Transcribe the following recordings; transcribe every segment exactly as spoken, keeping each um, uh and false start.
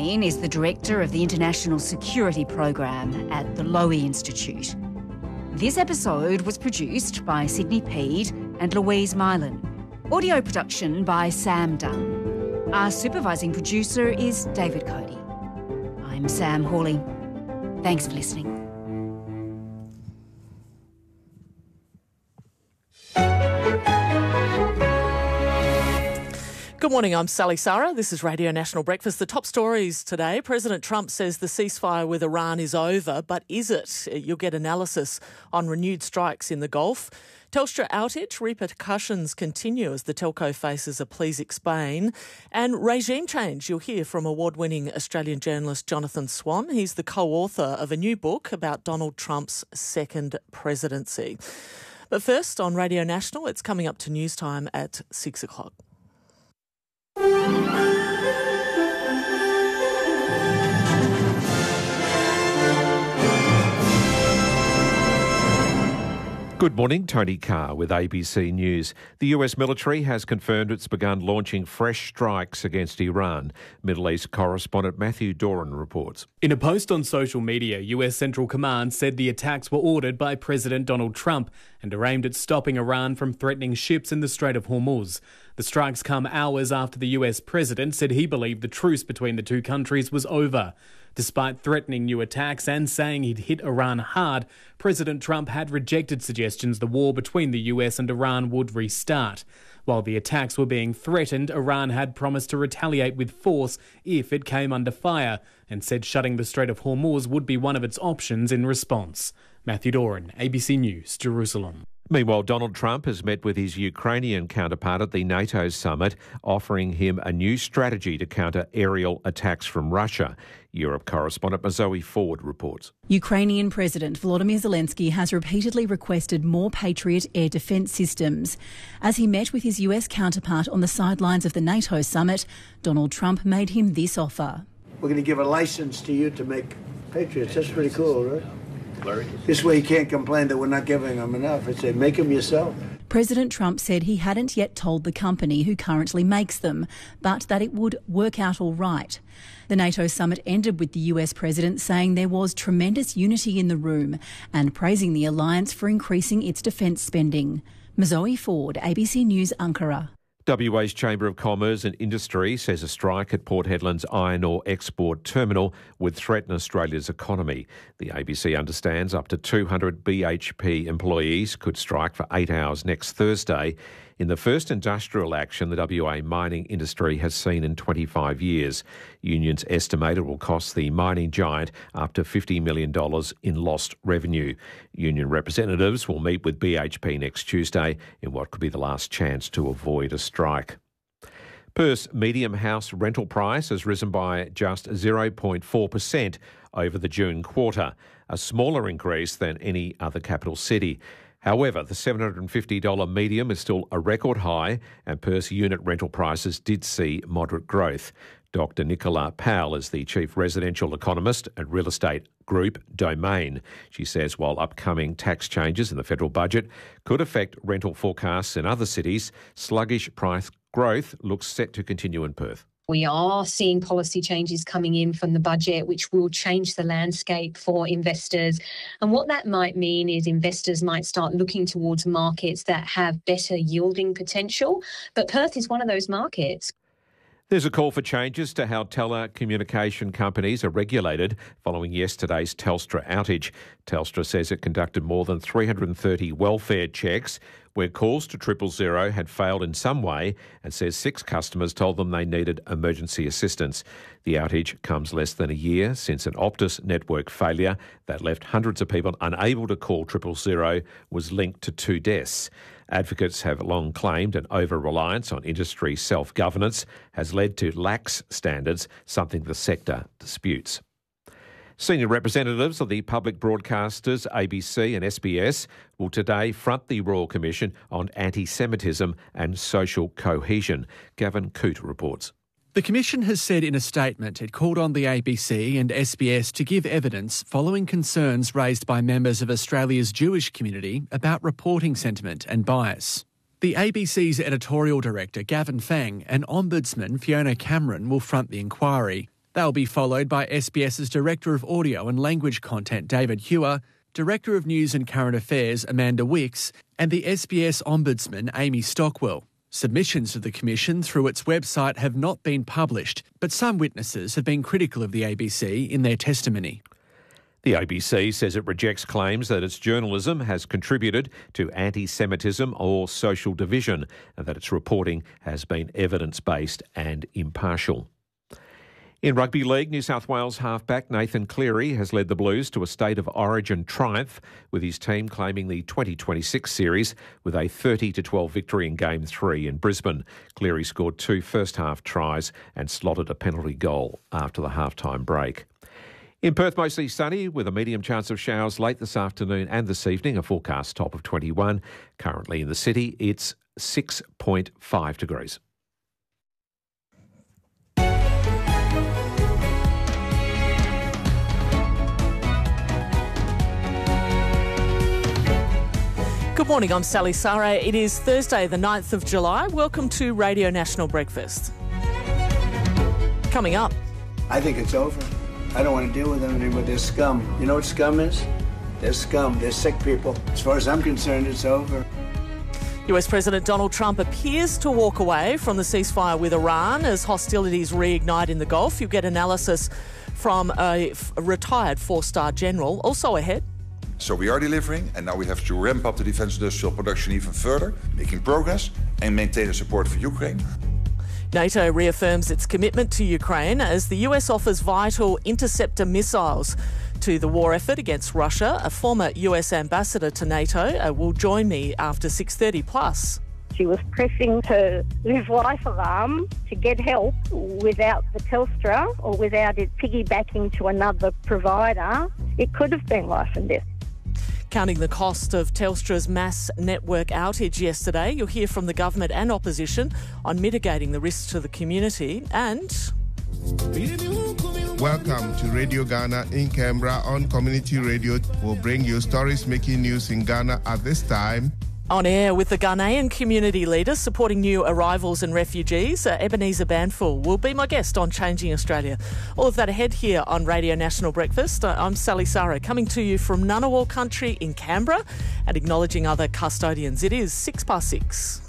Green is the Director of the International Security Program at the Lowy Institute. This episode was produced by Sydney Peed and Louise Mylan. Audio production by Sam Dunn. Our supervising producer is David Cody. I'm Sam Hawley. Thanks for listening. Good morning, I'm Sally Sarah. This is Radio National Breakfast. The top stories today. President Trump says the ceasefire with Iran is over, but is it? You'll get analysis on renewed strikes in the Gulf. Telstra outage, repercussions continue as the telco faces a Please Explain. And regime change, you'll hear from award-winning Australian journalist Jonathan Swan. He's the co-author of a new book about Donald Trump's second presidency. But first, on Radio National, it's coming up to news time at six o'clock. Good morning, Tony Carr with A B C News. The U S military has confirmed it's begun launching fresh strikes against Iran. Middle East correspondent Matthew Doran reports. In a post on social media, U S Central Command said the attacks were ordered by President Donald Trump and are aimed at stopping Iran from threatening ships in the Strait of Hormuz. The strikes come hours after the U S president said he believed the truce between the two countries was over. Despite threatening new attacks and saying he'd hit Iran hard, President Trump had rejected suggestions the war between the U S and Iran would restart. While the attacks were being threatened, Iran had promised to retaliate with force if it came under fire and said shutting the Strait of Hormuz would be one of its options in response. Matthew Doran, A B C News, Jerusalem. Meanwhile, Donald Trump has met with his Ukrainian counterpart at the NATO summit, offering him a new strategy to counter aerial attacks from Russia. Europe correspondent Zoe Ford reports. Ukrainian President Volodymyr Zelensky has repeatedly requested more Patriot air defence systems. As he met with his U S counterpart on the sidelines of the NATO summit, Donald Trump made him this offer. We're going to give a licence to you to make Patriots. That's pretty cool, right? This way you can't complain that we're not giving them enough. I say, make them yourself. President Trump said he hadn't yet told the company who currently makes them, but that it would work out all right. The NATO summit ended with the U S president saying there was tremendous unity in the room and praising the alliance for increasing its defence spending. Zoe Ford, A B C News, Ankara. W A's Chamber of Commerce and Industry says a strike at Port Hedland's iron ore export terminal would threaten Australia's economy. The A B C understands up to two hundred B H P employees could strike for eight hours next Thursday. In the first industrial action the W A mining industry has seen in twenty-five years. Unions estimate it will cost the mining giant up to fifty million dollars in lost revenue. Union representatives will meet with B H P next Tuesday in what could be the last chance to avoid a strike. Perth's medium house rental price has risen by just zero point four percent over the June quarter, a smaller increase than any other capital city. However, the seven hundred fifty dollars medium is still a record high and Perth's unit rental prices did see moderate growth. Doctor Nicola Powell is the Chief Residential Economist at real estate group Domain. She says while upcoming tax changes in the federal budget could affect rental forecasts in other cities, sluggish price growth looks set to continue in Perth. We are seeing policy changes coming in from the budget, which will change the landscape for investors. And what that might mean is investors might start looking towards markets that have better yielding potential. But Perth is one of those markets. There's a call for changes to how telecommunication companies are regulated following yesterday's Telstra outage. Telstra says it conducted more than three hundred thirty welfare checks where calls to triple zero had failed in some way and says six customers told them they needed emergency assistance. The outage comes less than a year since an Optus network failure that left hundreds of people unable to call triple zero was linked to two deaths. Advocates have long claimed an over-reliance on industry self-governance has led to lax standards, something the sector disputes. Senior representatives of the public broadcasters A B C and S B S will today front the Royal Commission on Anti-Semitism and Social Cohesion. Gavin Coote reports. The Commission has said in a statement it called on the A B C and S B S to give evidence following concerns raised by members of Australia's Jewish community about reporting sentiment and bias. The A B C's editorial director, Gavin Fang, and Ombudsman Fiona Cameron will front the inquiry. They'll be followed by SBS's Director of Audio and Language Content, David Hewer, Director of News and Current Affairs, Amanda Wicks, and the S B S Ombudsman, Amy Stockwell. Submissions to the Commission through its website have not been published, but some witnesses have been critical of the A B C in their testimony. The A B C says it rejects claims that its journalism has contributed to anti-Semitism or social division, and that its reporting has been evidence-based and impartial. In Rugby League, New South Wales halfback Nathan Cleary has led the Blues to a state of origin triumph, with his team claiming the twenty twenty-six series with a thirty to twelve victory in Game three in Brisbane. Cleary scored two first-half tries and slotted a penalty goal after the half-time break. In Perth, mostly sunny with a medium chance of showers late this afternoon and this evening, a forecast top of twenty-one. Currently in the city, it's six point five degrees. Good morning, I'm Sally Sara. It is Thursday, the ninth of July. Welcome to Radio National Breakfast. Coming up. I think it's over. I don't want to deal with them anymore. They're scum. You know what scum is? They're scum. They're sick people. As far as I'm concerned, it's over. U S President Donald Trump appears to walk away from the ceasefire with Iran as hostilities reignite in the Gulf. You'll get analysis from a retired four-star general. Also ahead. So we are delivering, and now we have to ramp up the defence industrial production even further, making progress and maintaining support for Ukraine. NATO reaffirms its commitment to Ukraine as the U S offers vital interceptor missiles to the war effort against Russia. A former U S ambassador to NATO uh, will join me after six thirty plus. She was pressing her Live Life alarm to get help without the Telstra or without it piggybacking to another provider. It could have been life and death. Counting the cost of Telstra's mass network outage yesterday, you'll hear from the government and opposition on mitigating the risks to the community. And welcome to Radio Ghana in Canberra on Community Radio. We'll bring you stories making news in Ghana at this time. On air with the Ghanaian community leaders supporting new arrivals and refugees, uh, Ebenezer Banfull will be my guest on Changing Australia. All of that ahead here on Radio National Breakfast. Uh, I'm Sally Sara, coming to you from Ngunnawal country in Canberra and acknowledging other custodians. It is six past six.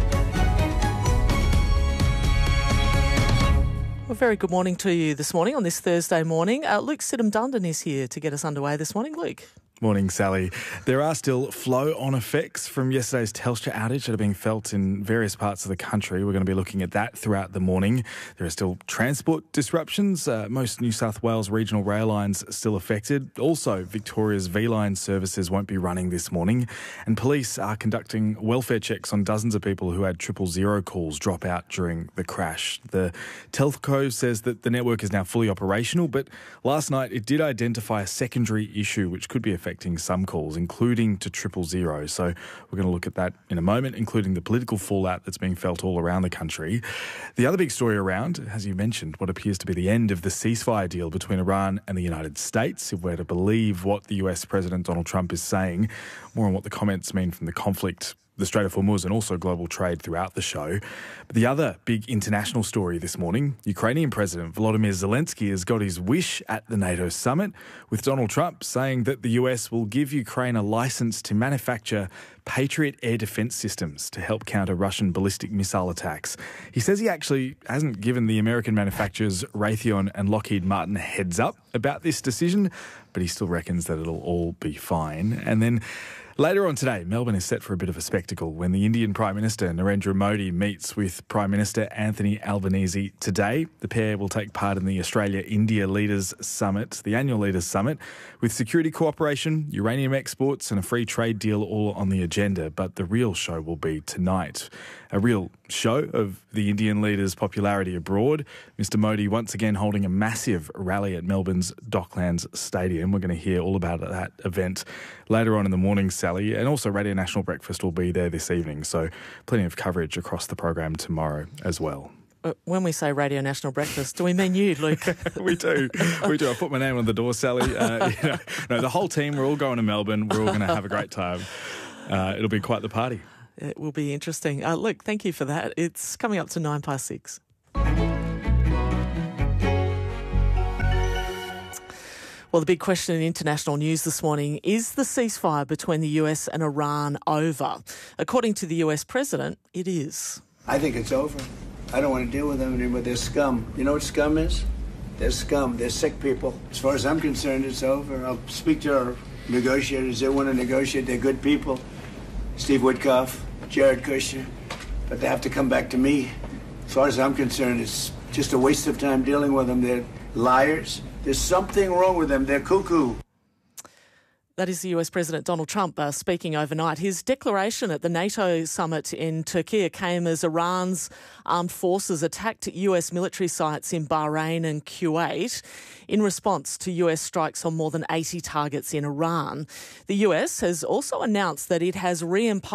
Well, very good morning to you this morning on this Thursday morning. Uh, Luke Sidham-Dundon is here to get us underway this morning. Luke. Morning, Sally. There are still flow-on effects from yesterday's Telstra outage that are being felt in various parts of the country. We're going to be looking at that throughout the morning. There are still transport disruptions. Uh, most New South Wales regional rail lines still affected. Also, Victoria's V-Line services won't be running this morning. And police are conducting welfare checks on dozens of people who had triple zero calls drop out during the crash. The Telco says that the network is now fully operational, but last night it did identify a secondary issue which could be affecting some calls, including to triple zero. So we're going to look at that in a moment, including the political fallout that's being felt all around the country. The other big story around, as you mentioned, what appears to be the end of the ceasefire deal between Iran and the United States, if we're to believe what the U S President Donald Trump is saying. More on what the comments mean from the conflict, the Strait of Hormuz, and also global trade throughout the show. But the other big international story this morning, Ukrainian President Volodymyr Zelensky has got his wish at the NATO summit, with Donald Trump saying that the U S will give Ukraine a license to manufacture Patriot air defense systems to help counter Russian ballistic missile attacks. He says he actually hasn't given the American manufacturers Raytheon and Lockheed Martin a heads up about this decision, but he still reckons that it'll all be fine. And then later on today, Melbourne is set for a bit of a spectacle when the Indian Prime Minister Narendra Modi meets with Prime Minister Anthony Albanese today. The pair will take part in the Australia-India Leaders Summit, the annual Leaders Summit, with security cooperation, uranium exports and a free trade deal all on the agenda. But the real show will be tonight. A real show of the Indian leader's popularity abroad. Mister Modi once again holding a massive rally at Melbourne's Docklands Stadium. We're going to hear all about that event later on in the morning, Sally. And also Radio National Breakfast will be there this evening. So plenty of coverage across the program tomorrow as well. When we say Radio National Breakfast, do we mean you, Luke? we do. We do. I put my name on the door, Sally. Uh, you know, no, the whole team, we're all going to Melbourne. We're all going to have a great time. Uh, it'll be quite the party. It will be interesting. Uh, Luke, thank you for that. It's coming up to nine past six. Well, the big question in international news this morning is the ceasefire between the U S and Iran over? According to the U S president, it is. I think it's over. I don't want to deal with them anymore. They're scum. You know what scum is? They're scum. They're sick people. As far as I'm concerned, it's over. I'll speak to our negotiators. They want to negotiate. They're good people. Steve Witkoff, Jared Kushner. But they have to come back to me. As far as I'm concerned, it's just a waste of time dealing with them. They're liars. There's something wrong with them. They're cuckoo. That is the U S President Donald Trump uh, speaking overnight. His declaration at the NATO summit in Turkey came as Iran's armed forces attacked U S military sites in Bahrain and Kuwait in response to U S strikes on more than eighty targets in Iran. The U S has also announced that it has reimposed